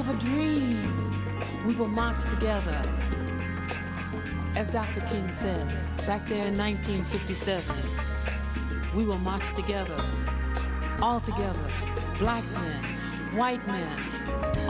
have a dream. We will march together. As Dr. King said, back there in 1957, we will march together, all together, black men, white men,